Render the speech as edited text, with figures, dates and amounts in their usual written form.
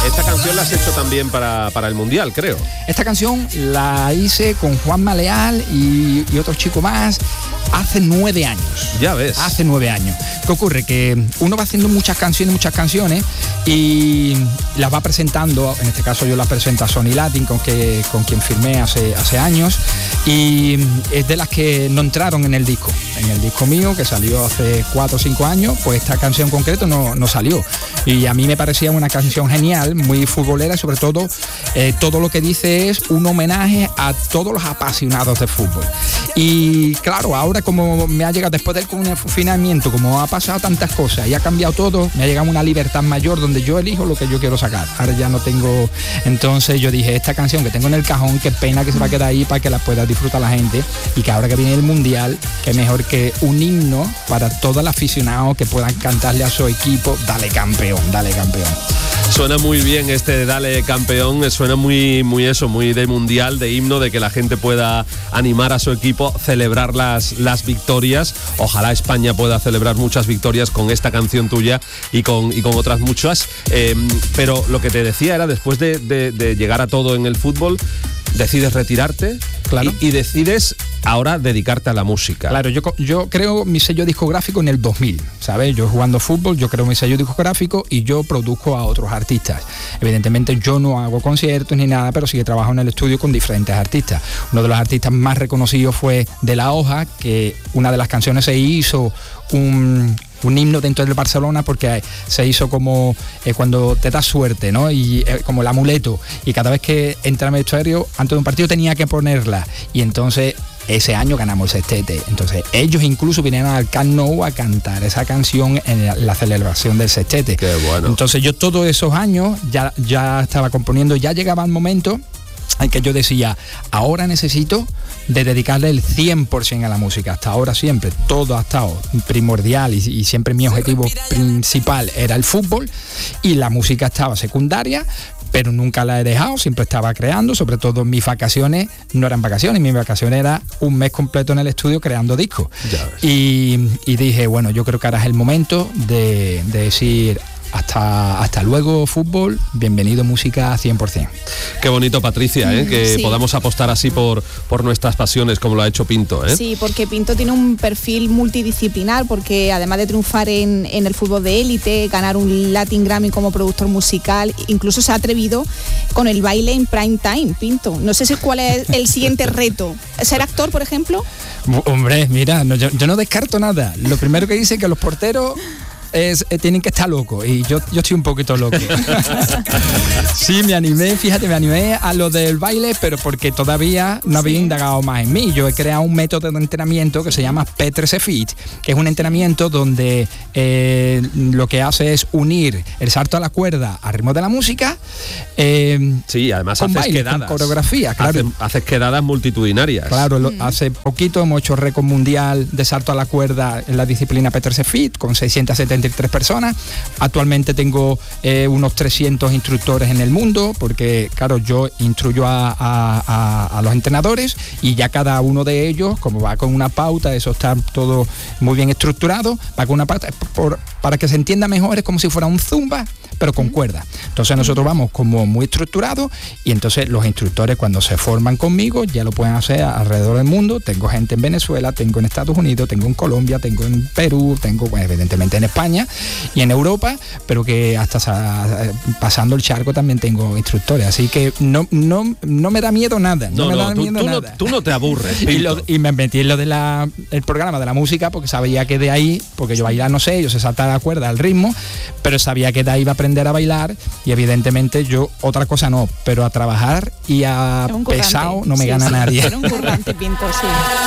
Esta canción la has hecho también para el Mundial, creo. Esta canción la hice con Juanma Leal y otro chico más hace 9 años. Ya ves. Hace 9 años. ¿Qué ocurre? Que uno va haciendo muchas canciones y las va presentando. En este caso yo las presento a Sony Latin, con quien firmé hace años, y es de las que no entraron en el disco. En el disco mío, que salió hace 4 o 5 años, pues esta canción en concreto no salió. Y a mí me parecía una canción genial, muy futbolera, y sobre todo todo lo que dice es un homenaje a todos los apasionados de fútbol. Y claro, ahora como me ha llegado después del confinamiento, como ha pasado tantas cosas y ha cambiado todo, me ha llegado una libertad mayor donde yo elijo lo que yo quiero sacar. Ahora ya no tengo. Entonces yo dije, esta canción que tengo en el cajón, qué pena que se va a quedar ahí para que la pueda disfrutar la gente, y que ahora que viene el Mundial, qué mejor que un himno para todo el aficionado que puedan cantarle a su equipo, dale campeón, dale campeón. Suena muy bien este Dale Campeón, suena muy de mundial, de himno, de que la gente pueda animar a su equipo, celebrar las victorias. Ojalá España pueda celebrar muchas victorias con esta canción tuya y con otras muchas. Pero lo que te decía era, después de llegar a todo en el fútbol, decides retirarte, claro, y decides ahora dedicarte a la música. Claro, yo creo mi sello discográfico en el 2000, ¿sabes? Yo jugando fútbol, yo creo mi sello discográfico y yo produzco a otros artistas. Evidentemente yo no hago conciertos ni nada, pero sí que trabajo en el estudio con diferentes artistas. Uno de los artistas más reconocidos fue De La Hoja, que una de las canciones se hizo un himno dentro del Barcelona, porque se hizo como cuando te das suerte, ¿no? Y como el amuleto, y cada vez que entraba en el vestuario antes de un partido tenía que ponerla, y entonces ese año ganamos el sextete. Entonces ellos incluso vinieron al Camp Nou a cantar esa canción en la celebración del sextete. Qué bueno. Entonces yo todos esos años ya estaba componiendo, ya llegaba el momento en que yo decía, ahora necesito de dedicarle el 100% a la música. Hasta ahora siempre, todo ha estado primordial y siempre mi objetivo principal era el fútbol, y la música estaba secundaria, pero nunca la he dejado, siempre estaba creando, sobre todo mis vacaciones no eran vacaciones, mis vacaciones era un mes completo en el estudio creando discos. Y dije, bueno, yo creo que ahora es el momento de decir, hasta luego fútbol, bienvenido música 100%. Qué bonito, Patricia, que sí, podamos apostar así por nuestras pasiones, como lo ha hecho Pinto, ¿eh? Sí, porque Pinto tiene un perfil multidisciplinar, porque además de triunfar en el fútbol de élite, ganar un Latin Grammy como productor musical, incluso se ha atrevido con el baile en prime time, Pinto. No sé si cuál es el siguiente reto. ¿Ser actor, por ejemplo? Hombre, mira, yo no descarto nada. Lo primero que dice que los porteros tienen que estar locos, y yo estoy un poquito loco. Sí, me animé a lo del baile, pero porque todavía no había indagado más en mí. Yo he creado un método de entrenamiento que se llama P13 Fit, que es un entrenamiento donde lo que hace es unir el salto a la cuerda al ritmo de la música. Sí, además con haces baile, quedadas, con coreografía, claro. Haces quedadas multitudinarias. Claro, hace poquito hemos hecho récord mundial de salto a la cuerda en la disciplina P13 Fit, con 673 personas. Actualmente tengo unos 300 instructores en el mundo, porque claro, yo instruyo a los entrenadores, y ya cada uno de ellos, como va con una pauta, eso está todo muy bien estructurado, va con una pauta para que se entienda mejor. Es como si fuera un zumba, pero con cuerda. Entonces nosotros vamos como muy estructurados, y entonces los instructores, cuando se forman conmigo, ya lo pueden hacer alrededor del mundo. Tengo gente en Venezuela, tengo en Estados Unidos, tengo en Colombia, tengo en Perú, tengo evidentemente en España y en Europa, pero que hasta pasando el charco también tengo instructores, así que no me da miedo nada. Tú no te aburres. Y me metí en lo de el programa de la música, porque sabía que de ahí, porque yo bailar no sé, yo sé saltar la cuerda al ritmo, pero sabía que de ahí iba a aprender a bailar, y evidentemente yo otra cosa no, pero a trabajar y a pesado no me gana nadie. Era un currante, Pinto, sí.